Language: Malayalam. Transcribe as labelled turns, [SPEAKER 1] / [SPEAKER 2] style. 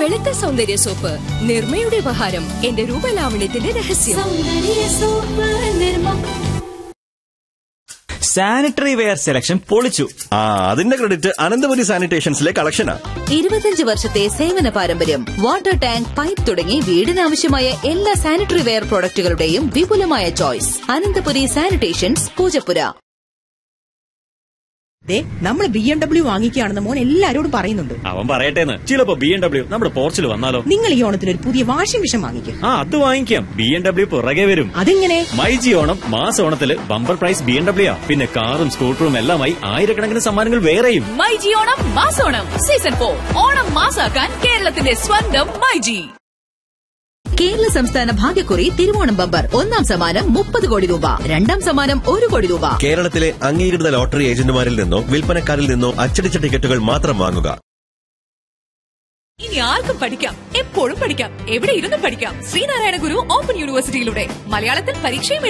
[SPEAKER 1] വെളുത്ത സൗന്ദര്യ സോപ്പ്, നിർമ്മയുടെ ഉപഹാരം, എന്റെ രൂപലാവണ്യത്തിന്റെ രഹസ്യം.
[SPEAKER 2] സാനിറ്ററി വെയർ സെലക്ഷൻ പൊളിച്ചു.
[SPEAKER 3] അതിന്റെ ക്രെഡിറ്റ് അനന്തപുരി സാനിറ്റേഷൻസിലെ കളക്ഷനാ.
[SPEAKER 4] 25 വർഷത്തെ സേവന പാരമ്പര്യം. വാട്ടർ ടാങ്ക്, പൈപ്പ് തുടങ്ങി വീടിനാവശ്യമായ എല്ലാ സാനിറ്ററി വെയർ പ്രോഡക്റ്റുകളുടെയും വിപുലമായ ചോയ്സ്. അനന്തപുരി സാനിറ്റേഷൻസ്, പൂജപ്പുര.
[SPEAKER 5] നമ്മൾ BMW വാങ്ങിക്കുകയാണെന്ന് മോൻ എല്ലാരോടും പറയുന്നുണ്ട്.
[SPEAKER 2] അവൻ പറയട്ടേന്ന്. ചിലപ്പോ BMW നമ്മുടെ പോർച്ചിൽ വന്നാലോ?
[SPEAKER 5] നിങ്ങൾ ഈ ഓണത്തിന് ഒരു പുതിയ വാഷിംഗ് മെഷീൻ വാങ്ങിക്കും.
[SPEAKER 2] അത് വാങ്ങിക്കാം. BMW പുറകെ വരും.
[SPEAKER 5] അതെങ്ങനെ?
[SPEAKER 2] മൈജി ഓണം മാസ ഓണത്തില് ബമ്പർ പ്രൈസ് BMW. പിന്നെ കാറും സ്കൂട്ടറും എല്ലാമായി ആയിരക്കണക്കിന് സമ്മാനങ്ങൾ വേറെയും.
[SPEAKER 1] മൈജി ഓണം മാസോണം സീസൺ 4. ഓണം മാസാക്കാൻ കേരളത്തിന്റെ സ്വന്തം മൈജി.
[SPEAKER 4] കേരള സംസ്ഥാന ഭാഗ്യക്കുറി തിരുവോണം ബമ്പർ. ഒന്നാം സമ്മാനം 30 കോടി രൂപ, രണ്ടാം സമ്മാനം 1 കോടി രൂപ.
[SPEAKER 3] കേരളത്തിലെ അംഗീകൃത ലോട്ടറി ഏജന്റുമാരിൽ നിന്നോ വിൽപ്പനക്കാരിൽ നിന്നോ അച്ചടിച്ച ടിക്കറ്റുകൾ മാത്രം വാങ്ങുക.
[SPEAKER 1] ഇനി ആർക്കും പഠിക്കാം, എപ്പോഴും പഠിക്കാം, എവിടെ ഇരുന്നും പഠിക്കാം. ശ്രീനാരായണ ഗുരു ഓപ്പൺ യൂണിവേഴ്സിറ്റിയിലൂടെ മലയാളത്തിൽ പരീക്ഷയും